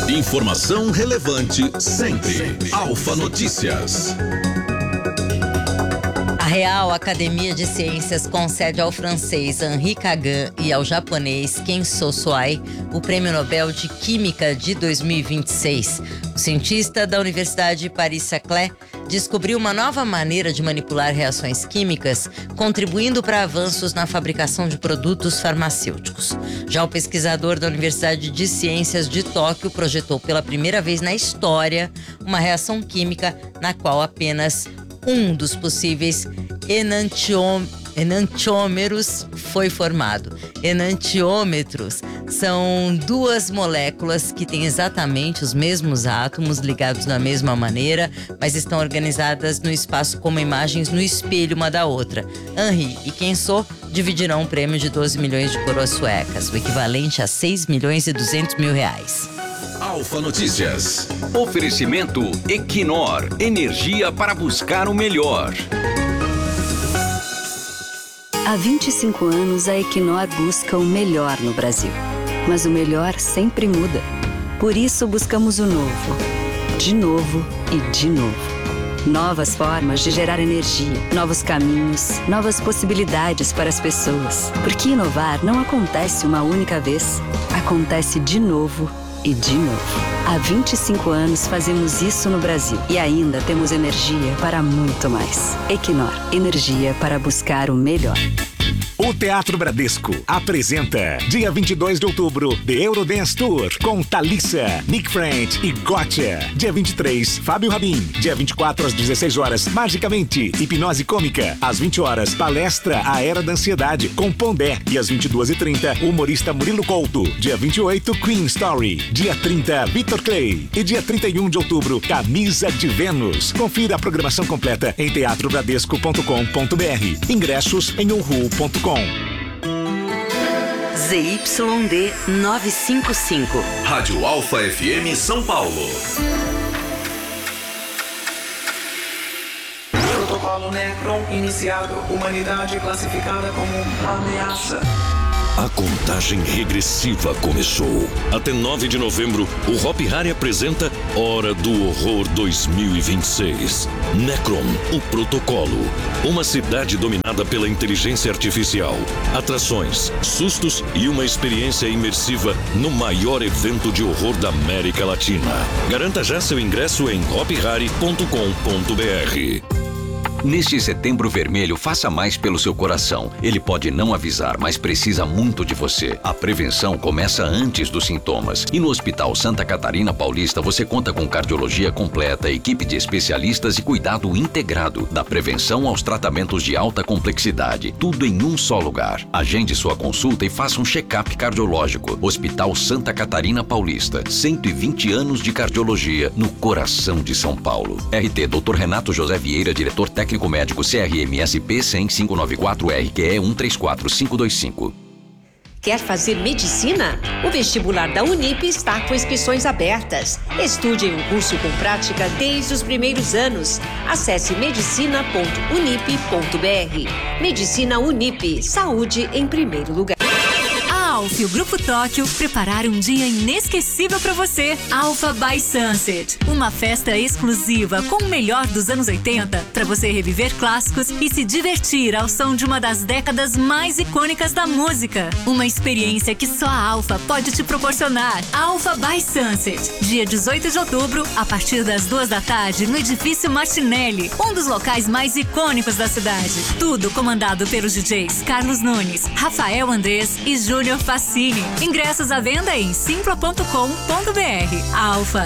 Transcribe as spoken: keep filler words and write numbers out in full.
Informação relevante sempre. Alfa Notícias. A Real Academia de Ciências concede ao francês Henri Kagan e ao japonês Kenso Soai o Prêmio Nobel de Química de dois mil e vinte e seis. O cientista da Universidade Paris-Saclay descobriu uma nova maneira de manipular reações químicas, contribuindo para avanços na fabricação de produtos farmacêuticos. Já o pesquisador da Universidade de Ciências de Tóquio projetou pela primeira vez na história uma reação química na qual apenas um dos possíveis enantiom, enantiômeros foi formado. Enantiômetros são duas moléculas que têm exatamente os mesmos átomos ligados da mesma maneira, mas estão organizadas no espaço como imagens no espelho uma da outra. Henri e Kenso dividirão um prêmio de doze milhões de coroas suecas, o equivalente a seis milhões e duzentos mil reais. Alfa Notícias. Oferecimento Equinor, energia para buscar o melhor. Há vinte e cinco anos, a Equinor busca o melhor no Brasil. Mas o melhor sempre muda. Por isso, buscamos o novo. De novo e de novo. Novas formas de gerar energia, novos caminhos, novas possibilidades para as pessoas. Porque inovar não acontece uma única vez. Acontece de novo e de novo. Há vinte e cinco anos fazemos isso no Brasil e ainda temos energia para muito mais. Equinor, energia para buscar o melhor. O Teatro Bradesco apresenta, dia vinte e dois de outubro, The Eurodance Tour, com Thalissa, Nick Friend e Gotcha. Dia vinte e três, Fábio Rabin. Dia vinte e quatro, às dezesseis horas, Magicamente, Hipnose Cômica. Às vinte horas, palestra A Era da Ansiedade, com Pondé. E às vinte e duas e trinta, humorista Murilo Couto. Dia vinte e oito, Queen Story. Dia trinta, Vitor Clay. E dia trinta e um de outubro, Camisa de Vênus. Confira a programação completa em teatro bradesco ponto com ponto b r. Ingressos em unru ponto com. Z Y D novecentos e cinquenta e cinco. Rádio Alfa F M São Paulo. Protocolo Necron iniciado. Humanidade classificada como ameaça. A contagem regressiva começou. Até nove de novembro, o Hop Hari apresenta Hora do Horror dois mil e vinte e seis. Necron, o protocolo. Uma cidade dominada pela inteligência artificial. Atrações, sustos e uma experiência imersiva no maior evento de horror da América Latina. Garanta já seu ingresso em hop hari ponto com ponto b r. Neste Setembro Vermelho, faça mais pelo seu coração. Ele pode não avisar, mas precisa muito de você. A prevenção começa antes dos sintomas. E no Hospital Santa Catarina Paulista, você conta com cardiologia completa, equipe de especialistas e cuidado integrado. Da prevenção aos tratamentos de alta complexidade. Tudo em um só lugar. Agende sua consulta e faça um check-up cardiológico. Hospital Santa Catarina Paulista. cento e vinte anos de cardiologia no coração de São Paulo. R T doutor Renato José Vieira, diretor técnico Técnico médico C R M S P cem cinco nove quatro R Q E um três quatro cinco dois cinco. Quer fazer medicina? O vestibular da Unip está com inscrições abertas. Estude em um curso com prática desde os primeiros anos. Acesse medicina ponto unip ponto b r. Medicina Unip. Saúde em primeiro lugar. A Alfa e o Grupo Tóquio prepararam um dia inesquecível para você. Alfa by Sunset. Uma festa exclusiva com o melhor dos anos oitenta para você reviver clássicos e se divertir ao som de uma das décadas mais icônicas da música. Uma experiência que só a Alfa pode te proporcionar. Alfa by Sunset. Dia dezoito de outubro, a partir das duas da tarde, no Edifício Martinelli, um dos locais mais icônicos da cidade. Tudo comandado pelos D Js Carlos Nunes, Rafael Andrés e Júnior Facini. Ingressos à venda em simpla ponto com ponto b r. Alfa,